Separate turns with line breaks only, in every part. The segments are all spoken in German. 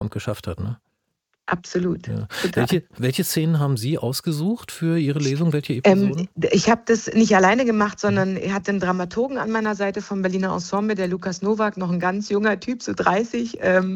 Oskamp geschafft hat, ne?
Absolut,
Ja.
total.
Welche Szenen haben Sie ausgesucht für Ihre Lesung? Welche Episoden?
Ich habe das nicht alleine gemacht,
Mhm.
sondern ich hatte einen Dramaturgen an meiner Seite vom Berliner Ensemble, der Lukas Nowak, noch ein ganz junger Typ, so 30,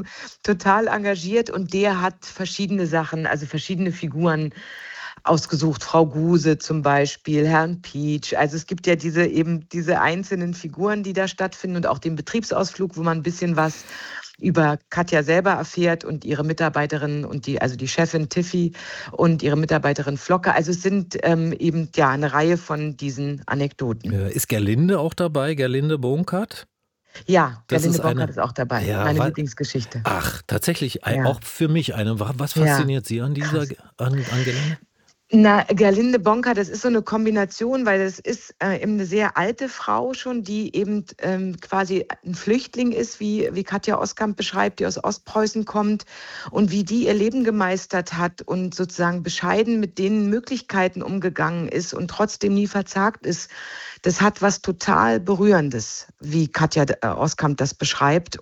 total engagiert, und der hat verschiedene Sachen, also verschiedene Figuren ausgesucht. Frau Guse zum Beispiel, Herrn Pietsch. Also es gibt ja diese einzelnen Figuren, die da stattfinden, und auch den Betriebsausflug, wo man ein bisschen was über Katja selber erfährt und ihre Mitarbeiterin und also die Chefin Tiffy und ihre Mitarbeiterin Flocke. Also es sind eben ja eine Reihe von diesen Anekdoten.
Ist Gerlinde auch dabei? Gerlinde Bonkert?
Ja,
Das ist
Gerlinde Bonkert
eine.
ist auch dabei.
Ja,
Meine Lieblingsgeschichte.
ach, tatsächlich,
Ja,
auch für mich eine. Was
ja,
fasziniert Sie an
krass.
an Gerlinde?
Na, Gerlinde Bonka, das ist so eine Kombination, weil das ist eben eine sehr alte Frau schon, die eben quasi ein Flüchtling ist, wie Katja Oskamp beschreibt, die aus Ostpreußen kommt, und wie die ihr Leben gemeistert hat und sozusagen bescheiden mit den Möglichkeiten umgegangen ist und trotzdem nie verzagt ist. Das hat was total Berührendes, wie Katja Oskamp das beschreibt,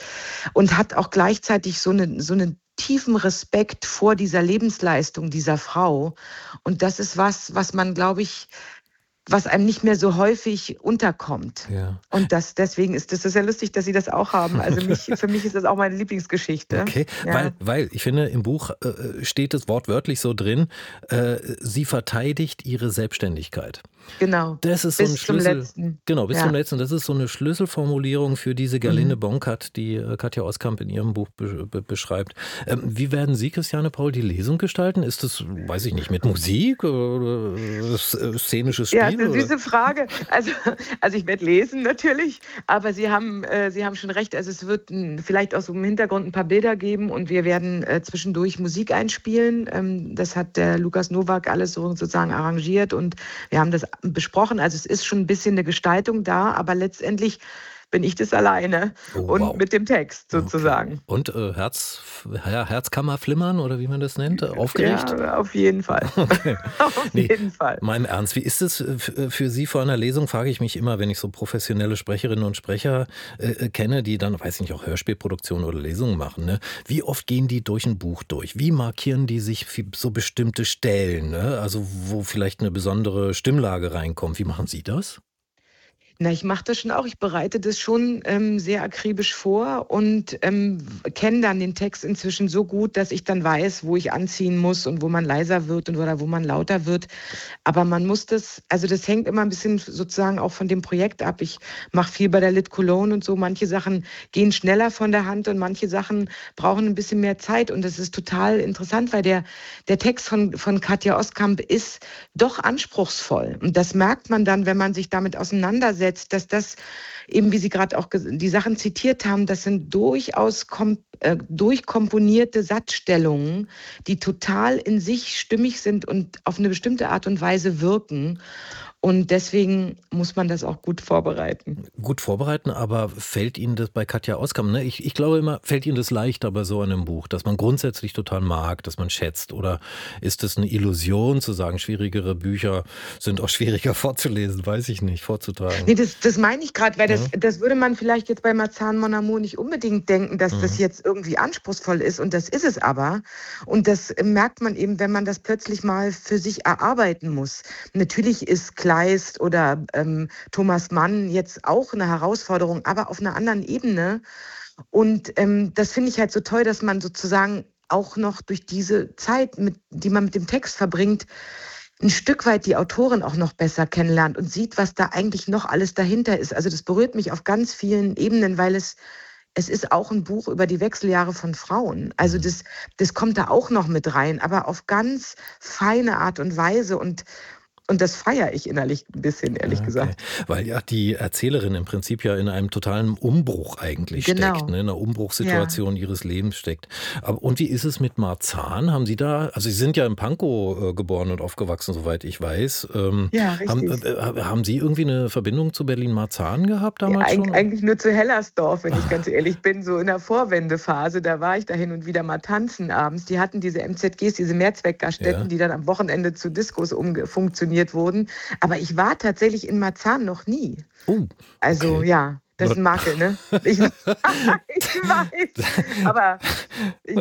und hat auch gleichzeitig so eine tiefen Respekt vor dieser Lebensleistung dieser Frau. Und das ist was man, glaube ich, was einem nicht mehr so häufig unterkommt.
Ja.
Und deswegen ist das ja lustig, dass Sie das auch haben. Also für mich ist das auch meine Lieblingsgeschichte.
Okay,
Ja,
weil ich finde, im Buch steht es wortwörtlich so drin, sie verteidigt ihre Selbstständigkeit.
genau.
Das ist so ein
Bis zum
Schlüssel,
letzten.
genau, bis zum
Ja.
letzten. Das ist so eine Schlüsselformulierung für diese Gerlinde
Mhm.
Bonkert, die Katja Oskamp in ihrem Buch beschreibt. Wie werden Sie, Christiane Paul, die Lesung gestalten? Ist das, weiß ich nicht, mit Musik oder szenisches
Ja,
Spiel?
eine
Oder?
süße Frage. Also ich werde lesen natürlich, aber Sie haben schon recht. Also es wird vielleicht auch so im Hintergrund ein paar Bilder geben, und wir werden zwischendurch Musik einspielen. Das hat der Lukas Nowak alles sozusagen arrangiert, und wir haben das besprochen. Also es ist schon ein bisschen eine Gestaltung da, aber letztendlich bin ich das alleine
Oh,
und
wow.
mit dem Text
Okay.
sozusagen.
Und Herzkammerflimmern oder wie man das nennt? Aufgeregt?
Ja, auf jeden Fall.
Okay.
Auf
Nee,
jeden Fall.
mal im Ernst, wie ist es für Sie vor einer Lesung, frage ich mich immer, wenn ich so professionelle Sprecherinnen und Sprecher kenne, die dann, weiß ich nicht, auch Hörspielproduktionen oder Lesungen machen, ne? Wie oft gehen die durch ein Buch durch? Wie markieren die sich für so bestimmte Stellen, ne? Also wo vielleicht eine besondere Stimmlage reinkommt? Wie machen Sie das?
Na, ich mache das schon auch. Ich bereite das schon sehr akribisch vor und kenne dann den Text inzwischen so gut, dass ich dann weiß, wo ich anziehen muss und wo man leiser wird und oder wo man lauter wird. Aber man muss also das hängt immer ein bisschen sozusagen auch von dem Projekt ab. Ich mache viel bei der Lit Cologne und so. Manche Sachen gehen schneller von der Hand und manche Sachen brauchen ein bisschen mehr Zeit. Und das ist total interessant, weil der Text von Katja Oskamp ist doch anspruchsvoll. Und das merkt man dann, wenn man sich damit auseinandersetzt, dass das eben, wie Sie gerade auch die Sachen zitiert haben, das sind durchaus durchkomponierte Satzstellungen, die total in sich stimmig sind und auf eine bestimmte Art und Weise wirken. Und deswegen muss man das auch gut vorbereiten.
Gut vorbereiten, aber fällt Ihnen das bei Katja Oskamp, ne? Ich glaube immer, fällt Ihnen das leichter bei so einem Buch, dass man grundsätzlich total mag, dass man schätzt? Oder ist es eine Illusion zu sagen, schwierigere Bücher sind auch schwieriger vorzulesen, weiß ich nicht, vorzutragen?
Nee, das meine ich gerade, weil
Ja?
das würde man vielleicht jetzt bei Marzahn Mon Amour nicht unbedingt denken, dass das
Mhm.
jetzt irgendwie anspruchsvoll ist. Und das ist es aber. Und das merkt man eben, wenn man das plötzlich mal für sich erarbeiten muss. Natürlich ist Kleist oder Thomas Mann jetzt auch eine Herausforderung, aber auf einer anderen Ebene. Und das finde ich halt so toll, dass man sozusagen auch noch durch diese Zeit, die man mit dem Text verbringt, ein Stück weit die Autorin auch noch besser kennenlernt und sieht, was da eigentlich noch alles dahinter ist. Also das berührt mich auf ganz vielen Ebenen, weil es ist auch ein Buch über die Wechseljahre von Frauen. Also
Mhm.
das kommt da auch noch mit rein, aber auf ganz feine Art und Weise. Und das feiere ich innerlich ein bisschen, ehrlich
Ah, okay.
gesagt.
Weil ja die Erzählerin im Prinzip ja in einem totalen Umbruch eigentlich steckt,
Genau.
ne? In einer
Ja.
Umbruchssituation ihres Lebens steckt. Und wie ist es mit Marzahn? Haben Sie da, also Sie sind ja in Pankow geboren und aufgewachsen, soweit ich weiß.
Ja,
Haben,
richtig.
haben Sie irgendwie eine Verbindung zu Berlin-Marzahn gehabt
Ja,
damals schon?
eigentlich nur zu Hellersdorf, wenn ich ganz ehrlich bin, so in der Vorwendephase. Da war ich da hin und wieder mal tanzen abends. Die hatten diese MZGs, diese Mehrzweckgaststätten,
Ja.
die dann am Wochenende zu Diskos umfunktioniert wurden. Aber ich war tatsächlich in Marzahn noch nie.
Oh,
Also
okay.
ja, das
Na,
ist ein Makel, ne? Ich weiß, aber ich